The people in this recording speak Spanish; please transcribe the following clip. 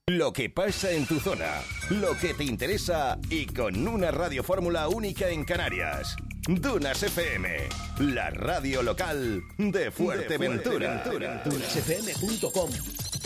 Lo que pasa en tu zona, lo que te interesa y con una radiofórmula única en Canarias. Dunas FM, la radio local de Fuerteventura. DunasFM.com